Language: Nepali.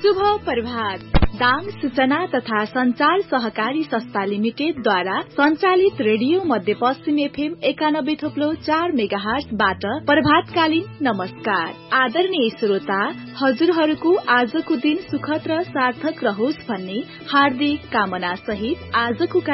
शुभ प्रभात। दाङ सूचना तथा संचार सहकारी संस्था लिमिटेडद्वारा संचालित रेडियो मध्यपश्चिम एफएम 91.4 मेगाहर्जबाट प्रभातकालीन नमस्कार। आदरणीय श्रोता, हजुरहरूको आजको दिन सुखद र सार्थक रहोस् भन्ने हार्दिक कामना सहित आजको